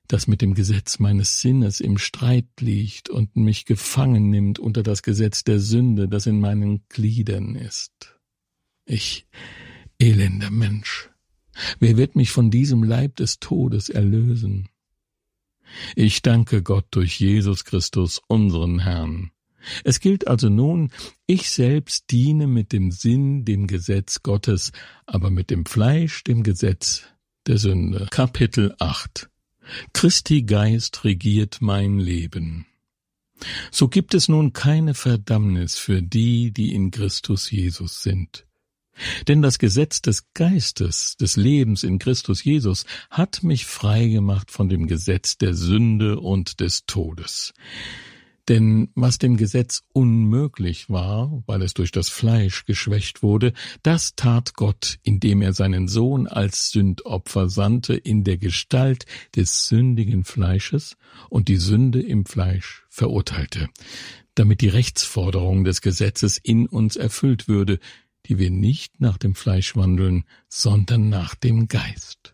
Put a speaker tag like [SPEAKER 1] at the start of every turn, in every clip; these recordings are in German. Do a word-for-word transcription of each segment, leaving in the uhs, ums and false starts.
[SPEAKER 1] das mit dem Gesetz meines Sinnes im Streit liegt und mich gefangen nimmt unter das Gesetz der Sünde, das in meinen Gliedern ist. Ich, elender Mensch, wer wird mich von diesem Leib des Todes erlösen? Ich danke Gott durch Jesus Christus, unseren Herrn. Es gilt also nun, ich selbst diene mit dem Sinn dem Gesetz Gottes, aber mit dem Fleisch dem Gesetz der Sünde. Kapitel acht. Christi Geist regiert mein Leben. So gibt es nun keine Verdammnis für die, die in Christus Jesus sind. Denn das Gesetz des Geistes, des Lebens in Christus Jesus, hat mich frei gemacht von dem Gesetz der Sünde und des Todes. Denn was dem Gesetz unmöglich war, weil es durch das Fleisch geschwächt wurde, das tat Gott, indem er seinen Sohn als Sündopfer sandte in der Gestalt des sündigen Fleisches und die Sünde im Fleisch verurteilte, damit die Rechtsforderung des Gesetzes in uns erfüllt würde, die wir nicht nach dem Fleisch wandeln, sondern nach dem Geist.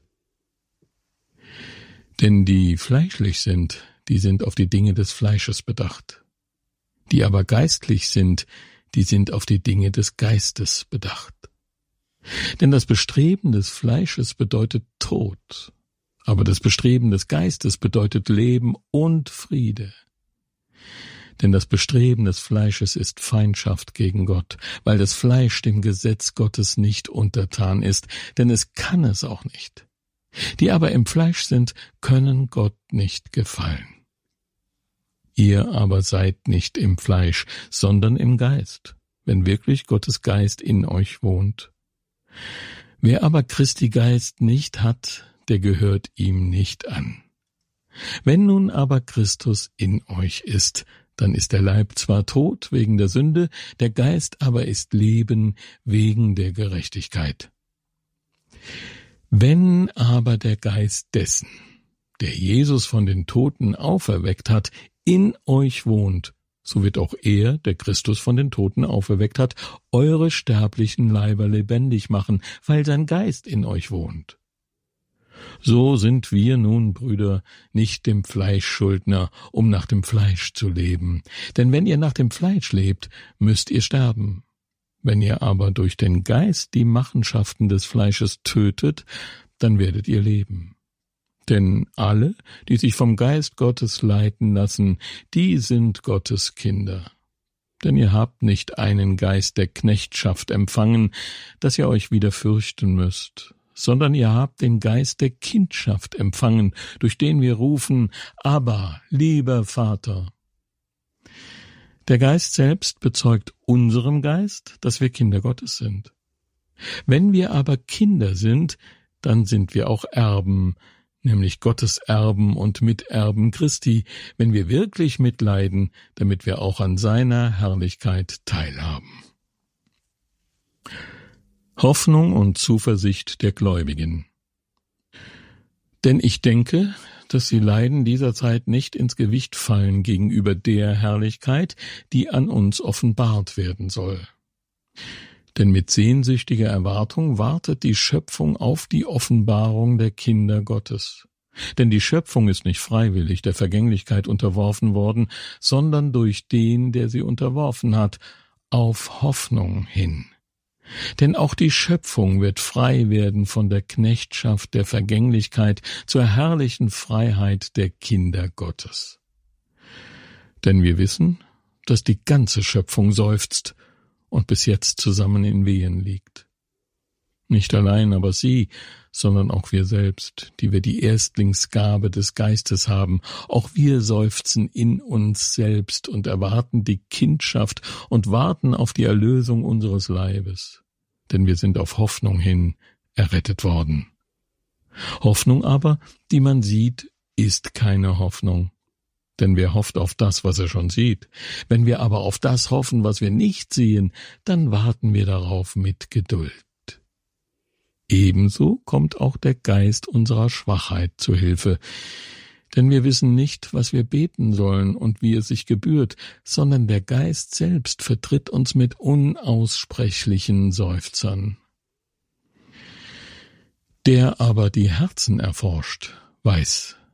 [SPEAKER 1] Denn die fleischlich sind, die sind auf die Dinge des Fleisches bedacht. Die aber geistlich sind, die sind auf die Dinge des Geistes bedacht. Denn das Bestreben des Fleisches bedeutet Tod, aber das Bestreben des Geistes bedeutet Leben und Friede. Denn das Bestreben des Fleisches ist Feindschaft gegen Gott, weil das Fleisch dem Gesetz Gottes nicht untertan ist, denn es kann es auch nicht. Die aber im Fleisch sind, können Gott nicht gefallen. Ihr aber seid nicht im Fleisch, sondern im Geist, wenn wirklich Gottes Geist in euch wohnt. Wer aber Christi Geist nicht hat, der gehört ihm nicht an. Wenn nun aber Christus in euch ist, dann ist der Leib zwar tot wegen der Sünde, der Geist aber ist Leben wegen der Gerechtigkeit. Wenn aber der Geist dessen, der Jesus von den Toten auferweckt hat, in euch wohnt, so wird auch er, der Christus von den Toten auferweckt hat, eure sterblichen Leiber lebendig machen, weil sein Geist in euch wohnt. So sind wir nun, Brüder, nicht dem Fleisch Schuldner, um nach dem Fleisch zu leben. Denn wenn ihr nach dem Fleisch lebt, müsst ihr sterben. Wenn ihr aber durch den Geist die Machenschaften des Fleisches tötet, dann werdet ihr leben. Denn alle, die sich vom Geist Gottes leiten lassen, die sind Gottes Kinder. Denn ihr habt nicht einen Geist der Knechtschaft empfangen, dass ihr euch wieder fürchten müsst, sondern ihr habt den Geist der Kindschaft empfangen, durch den wir rufen, Abba, lieber Vater. Der Geist selbst bezeugt unserem Geist, dass wir Kinder Gottes sind. Wenn wir aber Kinder sind, dann sind wir auch Erben, nämlich Gottes Erben und Miterben Christi, wenn wir wirklich mitleiden, damit wir auch an seiner Herrlichkeit teilhaben. Hoffnung und Zuversicht der Gläubigen. Denn ich denke, dass die Leiden dieser Zeit nicht ins Gewicht fallen gegenüber der Herrlichkeit, die an uns offenbart werden soll. Denn mit sehnsüchtiger Erwartung wartet die Schöpfung auf die Offenbarung der Kinder Gottes. Denn die Schöpfung ist nicht freiwillig der Vergänglichkeit unterworfen worden, sondern durch den, der sie unterworfen hat, auf Hoffnung hin. Denn auch die Schöpfung wird frei werden von der Knechtschaft der Vergänglichkeit zur herrlichen Freiheit der Kinder Gottes. Denn wir wissen, dass die ganze Schöpfung seufzt und bis jetzt zusammen in Wehen liegt. Nicht allein aber sie, sondern auch wir selbst, die wir die Erstlingsgabe des Geistes haben, auch wir seufzen in uns selbst und erwarten die Kindschaft und warten auf die Erlösung unseres Leibes. Denn wir sind auf Hoffnung hin errettet worden. Hoffnung aber, die man sieht, ist keine Hoffnung. Denn wer hofft auf das, was er schon sieht? Wenn wir aber auf das hoffen, was wir nicht sehen, dann warten wir darauf mit Geduld. Ebenso kommt auch der Geist unserer Schwachheit zu Hilfe. Denn wir wissen nicht, was wir beten sollen und wie es sich gebührt, sondern der Geist selbst vertritt uns mit unaussprechlichen Seufzern. Der aber die Herzen erforscht, weiß,